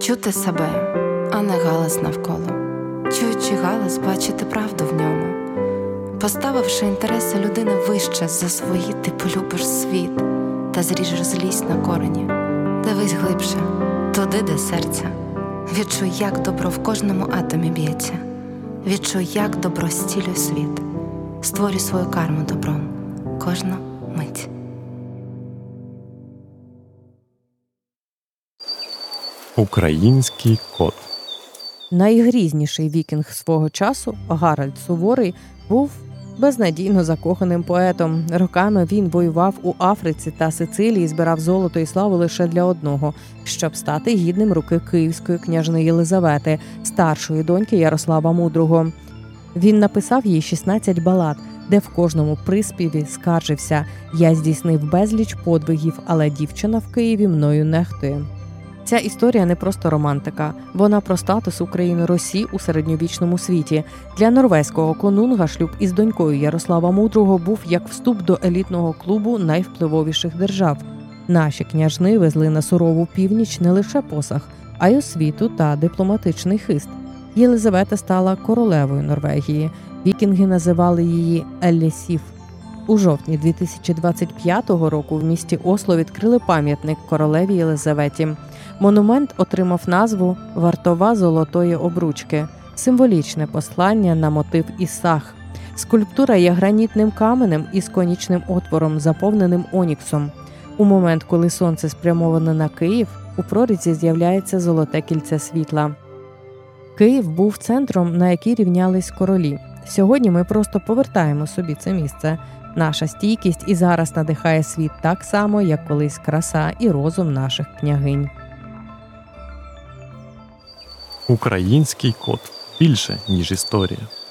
Чути себе, а не галас навколо. Чуючи галас, бачити правду в ньому. Поставивши інтереси людини вище за свої, ти полюбиш світ та зріжеш злість на корені. Дивись глибше, туди, де серце. Відчуй, як добро в кожному атомі б'ється. Відчуй, як добро зцілює світ. Створюй свою карму добром кожну мить. Український кот. Найгрізніший вікінг свого часу, Гаральд Суворий, був безнадійно закоханим поетом. Роками він воював у Африці та Сицилії, збирав золото і славу лише для одного – щоб стати гідним руки київської княжни Єлизавети, старшої доньки Ярослава Мудрого. Він написав їй 16 балад, де в кожному приспіві скаржився «Я здійснив безліч подвигів, але дівчина в Києві мною нехтує». Ця історія не просто романтика. Вона про статус України-Росії у середньовічному світі. Для норвезького конунга шлюб із донькою Ярослава Мудрого був як вступ до елітного клубу найвпливовіших держав. Наші княжни везли на сурову північ не лише посаг, а й освіту та дипломатичний хист. Єлизавета стала королевою Норвегії. Вікінги називали її Еллісів. У жовтні 2025 року в місті Осло відкрили пам'ятник королеві Єлизаветі. Монумент отримав назву «Вартова золотої обручки» – символічне послання на мотив Ісах. Скульптура є гранітним каменем із конічним отвором, заповненим оніксом. У момент, коли сонце спрямоване на Київ, у прорізі з'являється золоте кільце світла. Київ був центром, на який рівнялись королі. Сьогодні ми просто повертаємо собі це місце. Наша стійкість і зараз надихає світ так само, як колись краса і розум наших княгинь. Український кот. Більше, ніж історія.